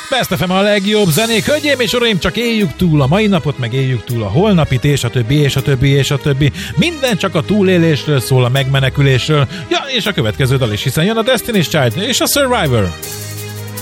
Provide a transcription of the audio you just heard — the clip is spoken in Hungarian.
Best FM a legjobb zenék, hölgyeim és uraim, csak éljük túl a mai napot, meg éljük túl a holnapit, és a többi, és a többi, és a többi. Minden csak a túlélésről szól, a megmenekülésről. Ja, és a következő dal is, hiszen jön a Destiny's Child és a Survivor.